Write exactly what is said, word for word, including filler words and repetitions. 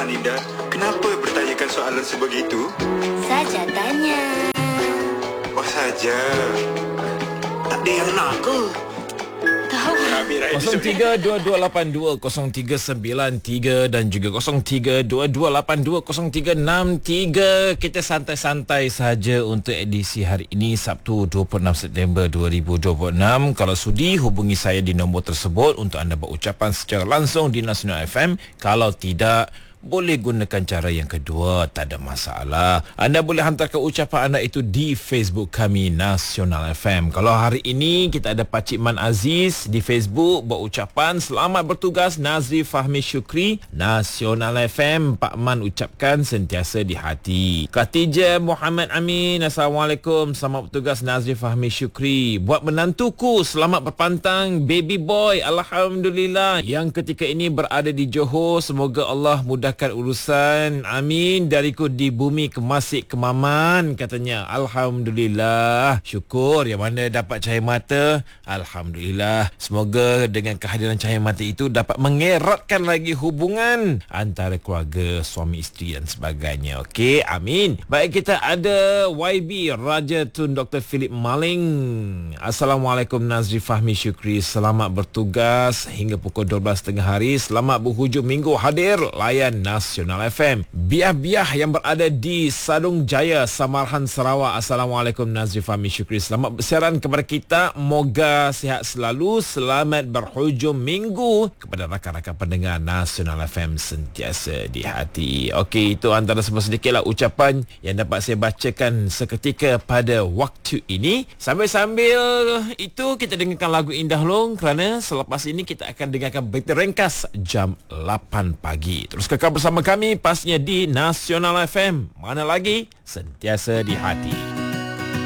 Linda, kenapa bertanyakan soalan sebegitu? Saja tanya. Oh saja. Tak ada yang nak ke? Tahu. kosong tiga dua dua lapan dua kosong tiga sembilan tiga dan juga kosong tiga dua dua lapan dua kosong tiga enam tiga. Kita santai-santai saja untuk edisi hari ini, Sabtu dua puluh enam September dua ribu dua puluh enam. Kalau sudi, hubungi saya di nombor tersebut untuk anda berucapan secara langsung di Nasional F M. Kalau tidak, boleh gunakan cara yang kedua, tak ada masalah. Anda boleh hantarkan ucapan anda itu di Facebook kami, Nasional F M. Kalau hari ini kita ada Pakcik Man Aziz di Facebook berucapan selamat bertugas Nazri Fahmi Syukri, Nasional F M. Pak Man ucapkan sentiasa di hati. Khatijah Muhammad Amin, Assalamualaikum, selamat bertugas Nazri Fahmi Syukri. Buat menantuku selamat berpantang baby boy, Alhamdulillah, yang ketika ini berada di Johor. Semoga Allah mudah urusan, amin. Dariku di bumi kemasik kemaman, katanya. Alhamdulillah, syukur. Yang mana dapat cahaya mata, Alhamdulillah. Semoga dengan kehadiran cahaya mata itu dapat mengeratkan lagi hubungan antara keluarga, suami isteri dan sebagainya. Okey, amin. Baik, kita ada Y B Raja Tun Doktor Philip Maling. Assalamualaikum Nazri Fahmi Syukri, selamat bertugas hingga pukul dua belas tiga puluh hari. Selamat berhujung minggu hadir layan Nasional F M. Biah-biah yang berada di Sadung Jaya, Samarhan, Sarawak. Assalamualaikum Nazri Fahmi Syukri, selamat bersiaran kepada kita. Moga sihat selalu, selamat berhujung minggu kepada rakan-rakan pendengar Nasional F M sentiasa di hati. Okey, itu antara sedikitlah ucapan yang dapat saya bacakan seketika pada waktu ini. Sambil-sambil itu kita dengarkan lagu indah long, kerana selepas ini kita akan dengarkan berita ringkas jam lapan pagi. Terus kekal bersama kami pastinya di Nasional F M. Mana lagi? Sentiasa di hati.